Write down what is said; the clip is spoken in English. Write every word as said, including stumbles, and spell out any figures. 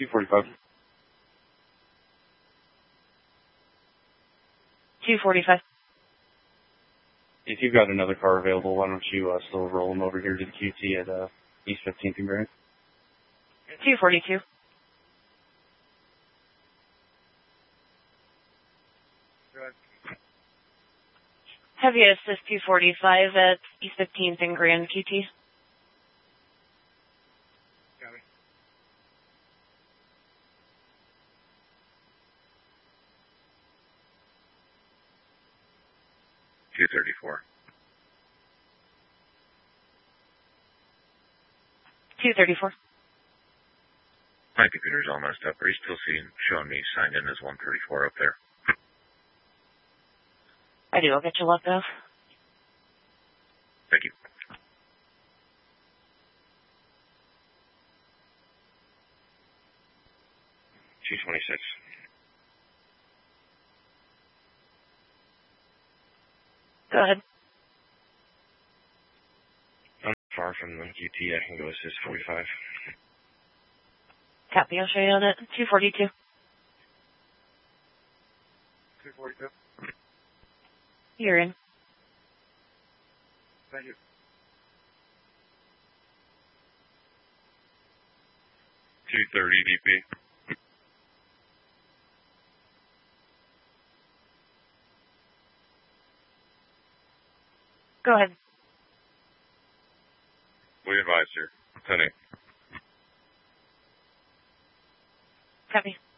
two forty-five. two forty-five. If you've got another car available, why don't you uh, still roll them over here to the Q T at uh, East fifteenth and Grand? two forty-two. Heavy assist two forty-five at East fifteenth and Grand Q T. Got me. two thirty-four. two thirty-four. My computer's all messed up. Are you still seeing, showing me signed in as one thirty-four up there? I do. I'll get you locked off. Thank you. two twenty-six. Go ahead. I'm far from the Q T. I can go assist forty-five. Copy. I'll show you on it. two forty-two. two forty-two. You're in. Thank you. two thirty D P. Go ahead. We advise, sir. ten eight. Copy.